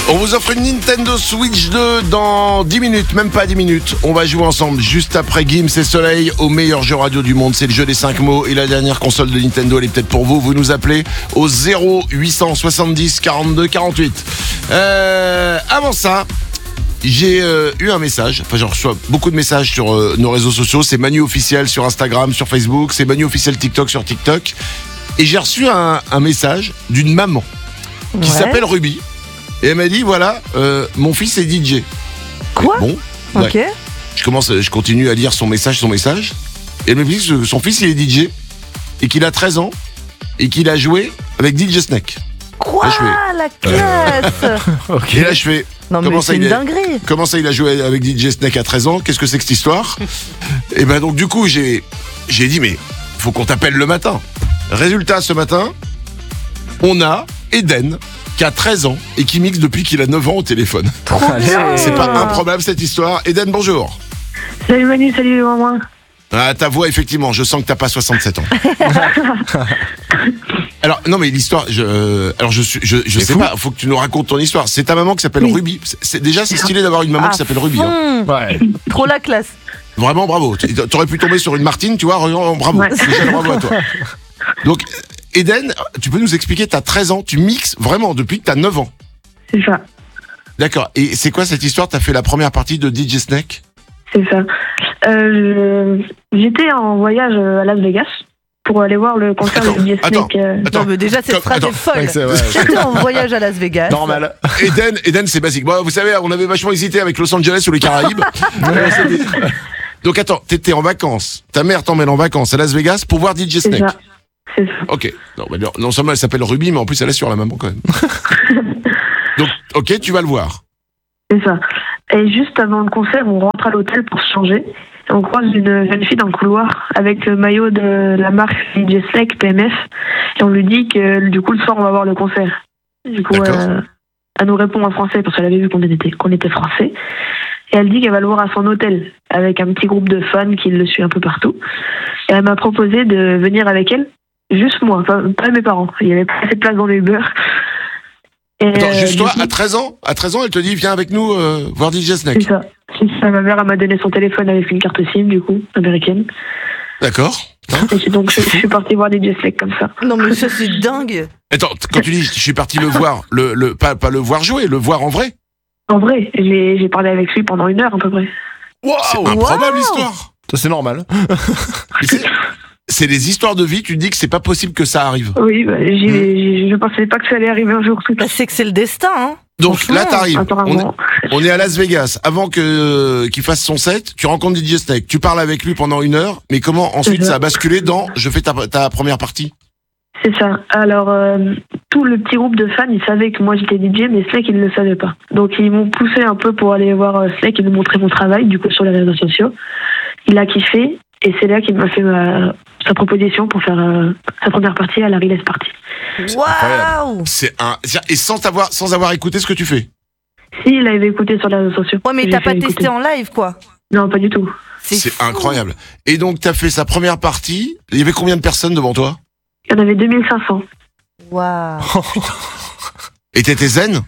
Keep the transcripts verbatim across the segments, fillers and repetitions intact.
On vous offre une Nintendo Switch deux dans dix minutes, même pas dix minutes. On va jouer ensemble juste après Gims et Soleil au meilleur jeu radio du monde. C'est le jeu des cinq mots et la dernière console de Nintendo, elle est peut-être pour vous. Vous nous appelez au zéro huit cent soixante-dix quarante-deux quarante-huit. Euh, avant ça, j'ai euh, eu un message, enfin je reçois beaucoup de messages sur euh, nos réseaux sociaux. C'est Manu Officiel sur Instagram, sur Facebook, c'est Manu Officiel TikTok sur TikTok. Et j'ai reçu un, un message d'une maman qui ouais. s'appelle Ruby. Et elle m'a dit, voilà, euh, mon fils est D J. Quoi ? Bon, ok. Ouais. Je commence, je continue à lire son message, son message. Et elle me dit que son fils, il est D J. Et qu'il a treize ans. Et qu'il a joué avec D J Snake. Quoi ? Là, fais, la classe euh... okay. Et là, je fais... Non, mais c'est une a, dinguerie. Comment ça, il a joué avec D J Snake à treize ans ? Qu'est-ce que c'est que cette histoire ? Et ben donc, du coup, j'ai, j'ai dit, mais faut qu'on t'appelle le matin. Résultat, ce matin, on a Eden, qui a treize ans et qui mixe depuis qu'il a neuf ans au téléphone. Trop bien. C'est pas improbable cette histoire. Eden, bonjour. Salut Manu, salut maman. Ah, ta voix, effectivement, je sens que t'as pas soixante-sept ans. Alors, non mais l'histoire, je, euh, alors je suis, je, je sais fou. pas, faut que tu nous racontes ton histoire. C'est ta maman qui s'appelle oui. Ruby. C'est, déjà, c'est stylé d'avoir une maman ah, qui s'appelle Ruby. Hein. Ouais. Trop la classe. Vraiment, bravo. T'aurais pu tomber sur une Martine, tu vois, bravo. Ouais. Déjà, bravo à toi. Donc, Eden, tu peux nous expliquer, t'as treize ans, tu mixes vraiment depuis que t'as neuf ans. C'est ça. D'accord. Et c'est quoi cette histoire ? T'as fait la première partie de D J Snake ? C'est ça. Euh, j'étais en voyage à Las Vegas pour aller voir le concert attends, de D J Snake. Attends, euh... attends, non, mais déjà, cette phrase est folle. Ouais, c'est vrai. J'étais en voyage à Las Vegas. Normal. Eden, Eden, c'est basique. Bon, vous savez, on avait vachement hésité avec Los Angeles ou les Caraïbes. Donc attends, t'étais en vacances. Ta mère t'emmène en vacances à Las Vegas pour voir D J Snake. C'est ça. C'est ça. Ok. Non, bah, non seulement elle s'appelle Ruby, mais en plus elle est sur la maman quand même. Donc, ok, tu vas le voir. C'est ça. Et juste avant le concert, on rentre à l'hôtel pour se changer. Et on croise une jeune fille dans le couloir avec le maillot de la marque D J Snake, P M F. Et on lui dit que du coup, le soir, on va voir le concert. Du coup, euh, elle nous répond en français parce qu'elle avait vu qu'on était, qu'on était français. Et elle dit qu'elle va le voir à son hôtel avec un petit groupe de fans qui le suit un peu partout. Et elle m'a proposé de venir avec elle. Juste moi, enfin, pas mes parents. Il y avait pas assez de place dans les Uber. Et attends, juste euh, toi, coup, à treize ans, à treize ans, elle te dit, viens avec nous euh, voir D J Snake. C'est ça. C'est ça. Ma mère, elle m'a donné son téléphone avec une carte SIM, du coup, américaine. D'accord. Hein et donc, je, je suis partie voir D J Snake comme ça. Non, mais ça, c'est dingue. Attends, quand tu dis, je suis partie le voir, le, le, pas, pas le voir jouer, le voir en vrai. En vrai, j'ai, j'ai parlé avec lui pendant une heure, à peu près. Wow, c'est improbable, wow. L'histoire. Ça, c'est normal. c'est, c'est des histoires de vie, tu te dis que c'est pas possible que ça arrive. Oui, bah, j'ai, mmh. je pensais pas que ça allait arriver un jour. Bah, c'est que c'est le destin, hein. Donc là, t'arrives. On est, on est à Las Vegas. Avant que euh, qu'il fasse son set, tu rencontres D J Snake. Tu parles avec lui pendant une heure. Mais comment ensuite ça a basculé dans je fais ta, ta première partie ? C'est ça. Alors, euh, tout le petit groupe de fans, ils savaient que moi j'étais D J, mais Snake, ils ne le savaient pas. Donc, ils m'ont poussé un peu pour aller voir euh, Snake et nous montrer mon travail, du coup, sur les réseaux sociaux. Il a kiffé, et c'est là qu'il m'a fait ma, sa proposition pour faire euh, sa première partie à la release party. Waouh! C'est un, et sans avoir, sans avoir écouté ce que tu fais? Si, il avait écouté sur les réseaux sociaux. Ouais, mais t'as pas testé écouter. En live, quoi? Non, pas du tout. C'est, c'est incroyable. Et donc, t'as fait sa première partie. Il y avait combien de personnes devant toi? Il y en avait deux mille cinq cents. Waouh! Et t'étais zen?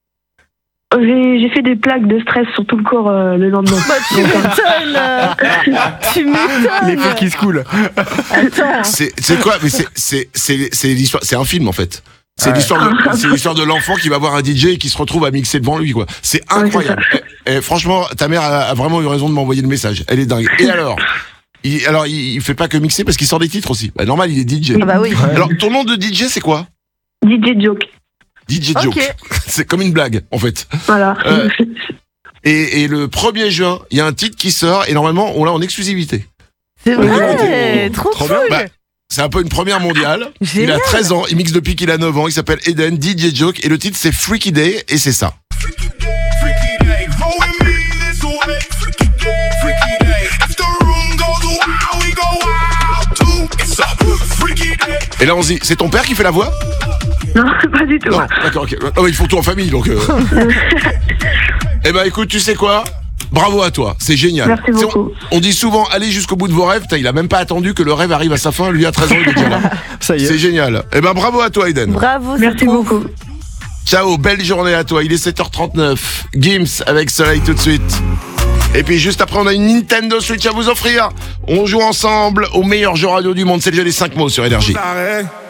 J'ai, j'ai fait des plaques de stress sur tout le corps euh, le lendemain. Bah, tu m'étonnes. Tu m'étonnes. Les faits qui se coulent. Attends. C'est, c'est quoi? Mais c'est, c'est, c'est, c'est l'histoire. C'est un film en fait. C'est, ouais. l'histoire de, c'est l'histoire de l'enfant qui va voir un D J et qui se retrouve à mixer devant lui, quoi. C'est incroyable. Ouais, c'est et, et, franchement, ta mère a, a vraiment eu raison de m'envoyer le message. Elle est dingue. Et alors? Il, alors, il, il fait pas que mixer parce qu'il sort des titres aussi. Bah, normal, il est D J. Ah bah oui. Alors, ton nom de D J, c'est quoi? D J Joke. D J Joke. Okay. C'est comme une blague, en fait. Voilà. Euh, et, et le premier juin, il y a un titre qui sort et normalement, on l'a en exclusivité. C'est vrai, trop, trop cool. Bah, c'est un peu une première mondiale. Génial. Il a treize ans, il mixe depuis qu'il a neuf ans, il s'appelle Eden, D J Joke, et le titre c'est Freaky Day, et c'est ça. Et là on se dit, c'est ton père qui fait la voix? Non, pas du tout. Non, d'accord, ok. Oh, ils font tout en famille, donc... Euh... Eh ben écoute, tu sais quoi? Bravo à toi, c'est génial. Merci beaucoup. On, on dit souvent, allez jusqu'au bout de vos rêves. T'as, il a même pas attendu que le rêve arrive à sa fin. Lui, à treize ans, il est déjà là. Ça y est. C'est génial. Eh ben bravo à toi, Eden. Bravo, merci beaucoup. Ciao, belle journée à toi. Il est sept heures trente-neuf. Gims avec Soleil tout de suite. Et puis juste après, on a une Nintendo Switch à vous offrir. On joue ensemble au meilleur jeu radio du monde. C'est le jeu des cinq mots sur Énergie.